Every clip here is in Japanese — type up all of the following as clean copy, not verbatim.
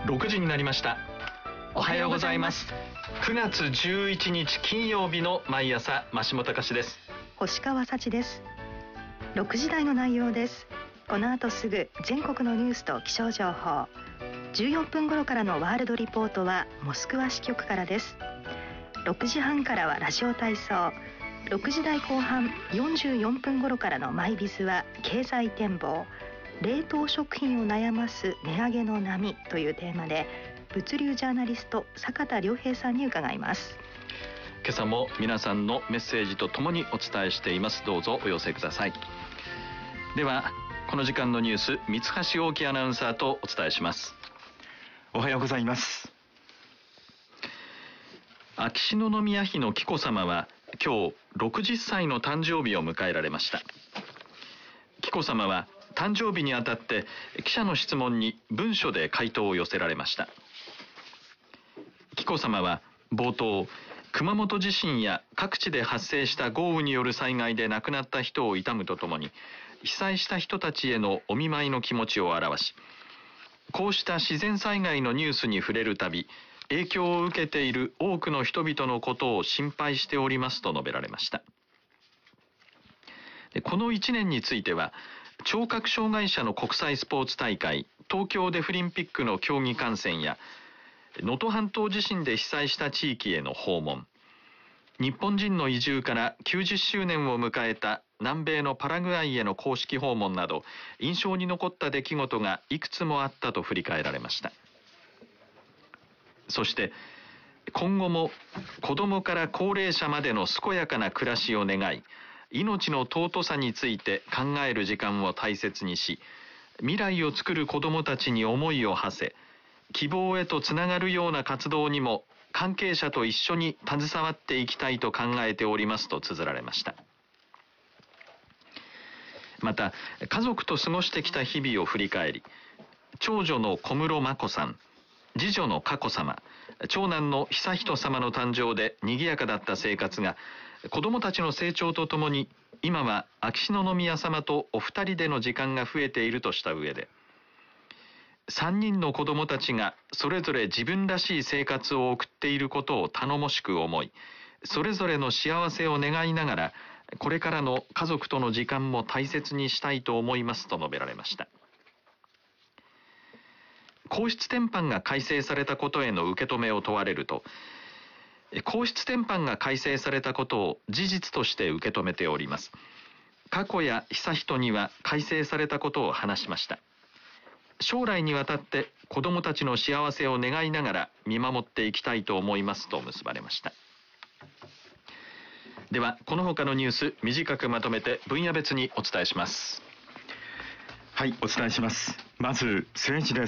6時になりました。おはようございます。9月11日金曜日の毎朝、増本隆です。 星川幸です。6時台の内容です。この後すぐ全国のニュースと気象情報、14分頃からのワールドリポートはモスクワ支局からです。6時半からはラジオ体操、6時台後半44分頃からのマイビズは経済展望、冷凍食品を悩ます値上げの波というテーマで物流ジャーナリスト坂田良平さんに伺います。 今朝も皆さんのメッセージとともにお伝えしています。どうぞお寄せください。ではこの時間のニュース、三橋大樹アナウンサーとお伝えします。 おはようございます。 秋篠宮妃の紀子さまは今日60歳の誕生日を迎えられました。紀子さまは誕生日にあたって記者の質問に文書で回答を寄せられました。紀子さまは冒頭、熊本地震や各地で発生した豪雨による災害で亡くなった人を悼むとともに、被災した人たちへのお見舞いの気持ちを表し、こうした自然災害のニュースに触れるたび、影響を受けている多くの人々のことを心配しておりますと述べられました。この1年については、聴覚障害者の国際スポーツ大会、東京デフリンピックの競技観戦や、能登半島地震で被災した地域への訪問、日本人の移住から90周年を迎えた南米のパラグアイへの公式訪問など、印象に残った出来事がいくつもあったと振り返られました。そして今後も子どもから高齢者までの健やかな暮らしを願い、命の尊さについて考える時間を大切にし、未来を作る子どもたちに思いを馳せ、希望へとつながるような活動にも関係者と一緒に携わっていきたいと考えておりますと綴られました。また家族と過ごしてきた日々を振り返り、長女の小室眞子さん、次女の佳子さま、長男の悠仁さまの誕生で賑やかだった生活が、子どもたちの成長とともに今は秋篠宮さまとお二人での時間が増えているとした上で、3人の子どもたちがそれぞれ自分らしい生活を送っていることを頼もしく思い、それぞれの幸せを願いながら、これからの家族との時間も大切にしたいと思いますと述べられました。皇室典範が改正されたことへの受け止めを問われると、皇室典範が改正されたことを事実として受け止めております。佳子や悠仁には改正されたことを話しました。将来にわたって子どもたちの幸せを願いながら見守っていきたいと思いますと結ばれました。ではこの他のニュース、短くまとめて分野別にお伝えします。 はい、お伝えします。まず政治です。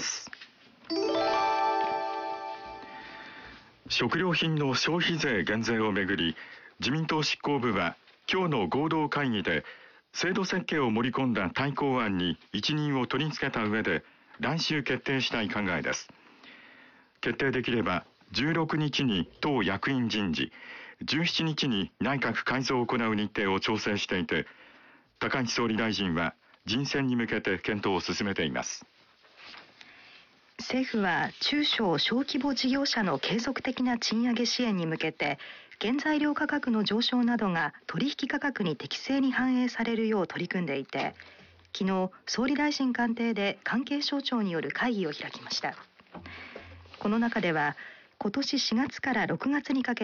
食料品の消費税減税をめぐり、自民党執行部は今日の合同会議で制度設計を盛り込んだ大綱案に一任を取り付けた上で来週決定したい考えです。決定できれば16日に党役員人事、17日に内閣改造を行う日程を調整していて、高市総理大臣は人選に向けて検討を進めています。 政府は中小・小規模事業者の継続的な賃上げ支援に向けて、原材料価格の上昇などが取引価格に適正に反映されるよう取り組んでいて、昨日総理大臣官邸で関係省庁による会議を開きました。この中では今年4月から6月にかけ